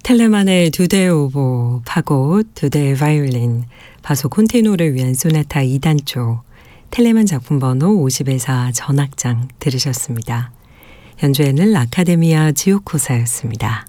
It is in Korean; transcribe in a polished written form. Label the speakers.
Speaker 1: 텔레만의 두 대의 오보, 파고, 두 대의 바이올린, 바소 콘티노를 위한 소나타 2단조, 텔레만 작품 번호 50에서 전악장 들으셨습니다. 연주에는 아카데미아 지오코사였습니다.